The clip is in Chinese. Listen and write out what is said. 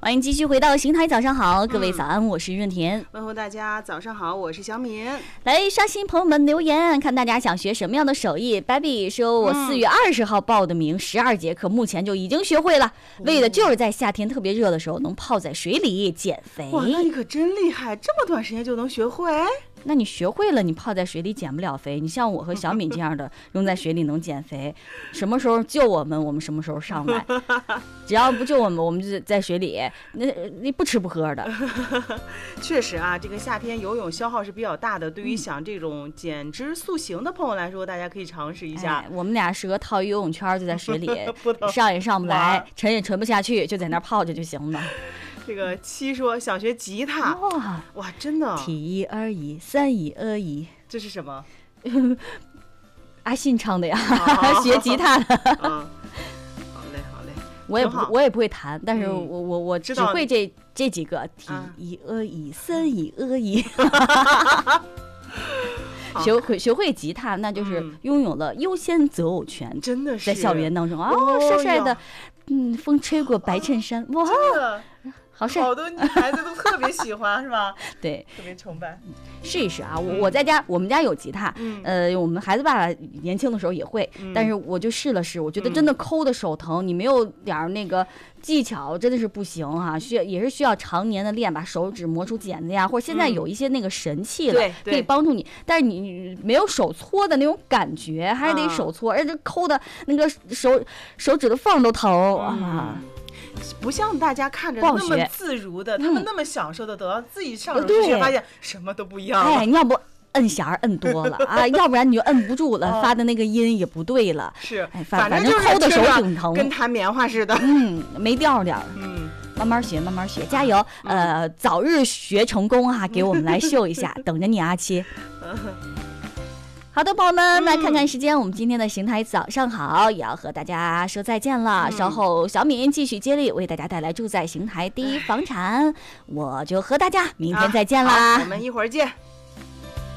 欢迎继续回到邢台早上好，各位早安，我是润田。 问候大家早上好，我是小敏。 来刷新朋友们留言，看大家想学什么样的手艺。Baby 说我4月20号报的名，12节课，目前就已经学会了，为的就是在夏天特别热的时候能泡在水里减肥。 哇，那你可真厉害，这么短时间就能学会。 那你学会了，你泡在水里减不了肥。你像我和小敏这样的，用在水里能减肥。什么时候救我们，我们什么时候上来。只要不救我们，我们就在水里，那不吃不喝的。 确实啊，这个夏天游泳消耗是比较大的。对于想这种减脂塑形的朋友来说，大家可以尝试一下。 我们俩适合套一游泳圈，就在水里，上也上不来，沉也沉不下去，就在那泡着就行了。 这个七说想学吉他，哇，真的。 提一而已，三一而已， 这是什么？ 阿信唱的呀，学吉他的。 好嘞。 我也不会弹，但是我只会这几个，提一而已，三一而已。学会吉他，那就是拥有了优先择偶权， 真的是在校园当中啊，帅帅的，风吹过白衬衫，哇，好帅， 好多女孩子都特别喜欢，是吧？ 对， 特别崇拜。 试一试啊！我在家，我们家有吉他，我们孩子爸爸年轻的时候也会，但是我就试了试，我觉得真的抠的手疼，你没有点那个技巧真的是不行哈，也是需要常年的练，把手指磨出茧子呀，或者现在有一些那个神器了，可以帮助你，但是你没有手搓的那种感觉，还是得手搓，而且抠的那个手指的缝都疼啊。 不像大家看着那么自如的，他们那么享受的，等到自己上手去学，发现什么都不一样了。 哎，你要不摁弦摁多了啊，要不然你就摁不住了，发的那个音也不对了。 是， 反正抠的手挺疼， 跟弹棉花似的。 没调调。慢慢学，加油。早日学成功啊！给我们来秀一下，等着你阿七。好的，朋友们，来看看时间，我们今天的邢台早上好也要和大家说再见了。稍后小敏继续接力为大家带来住在邢台第一房产，我就和大家明天再见啦。 我们一会儿见。